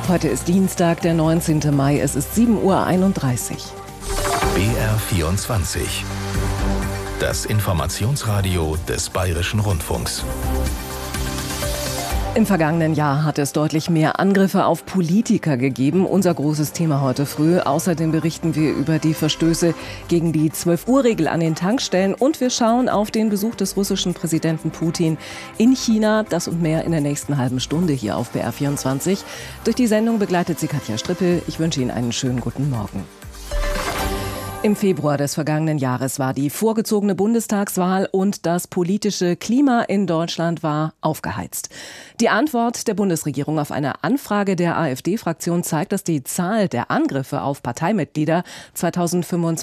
Heute ist Dienstag, der 19. Mai. Es ist 7:31 Uhr. BR24. Das Informationsradio des Bayerischen Rundfunks. Im vergangenen Jahr hat es deutlich mehr Angriffe auf Politiker gegeben. Unser großes Thema heute früh. Außerdem berichten wir über die Verstöße gegen die 12-Uhr-Regel an den Tankstellen. Und wir schauen auf den Besuch des russischen Präsidenten Putin in China. Das und mehr in der nächsten halben Stunde hier auf BR24. Durch die Sendung begleitet sie Katja Strippel. Ich wünsche Ihnen einen schönen guten Morgen. Im Februar des vergangenen Jahres war die vorgezogene Bundestagswahl und das politische Klima in Deutschland war aufgeheizt. Die Antwort der Bundesregierung auf eine Anfrage der AfD-Fraktion zeigt, dass die Zahl der Angriffe auf Parteimitglieder 2025